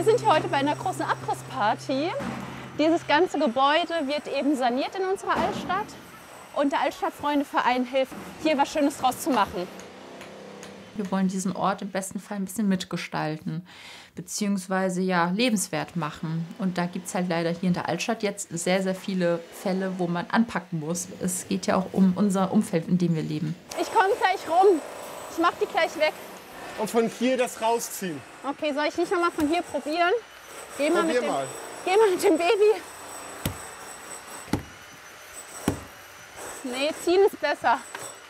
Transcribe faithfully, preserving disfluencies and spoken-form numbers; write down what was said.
sind hier heute bei einer großen Abrissparty. Dieses ganze Gebäude wird eben saniert in unserer Altstadt. Und der Altstadtfreunde-Verein hilft, hier was Schönes draus zu machen. Wir wollen diesen Ort im besten Fall ein bisschen mitgestalten, beziehungsweise ja, lebenswert machen. Und da gibt es halt leider hier in der Altstadt jetzt sehr, sehr viele Fälle, wo man anpacken muss. Es geht ja auch um unser Umfeld, in dem wir leben. Ich komme gleich rum. Ich mach die gleich weg. Und von hier das rausziehen. Okay, soll ich nicht noch mal von hier probieren? Geh mal, Probier mit dem, mal. Geh mal mit dem Baby. Nee, ziehen ist besser.